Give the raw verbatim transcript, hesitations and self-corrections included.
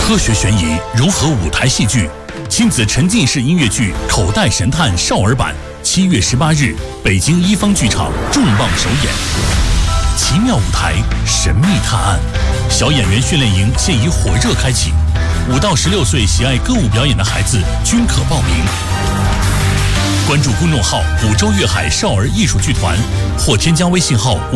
科学悬疑融合舞台戏剧，亲子沉浸式音乐剧《口袋神探》少儿版，七月十八日，北京一方剧场重磅首演。奇妙舞台，神秘探案，小演员训练营现已火热开启，五到十六岁喜爱歌舞表演的孩子均可报名。关注公众号“五洲粤海少儿艺术剧团”，或添加微信号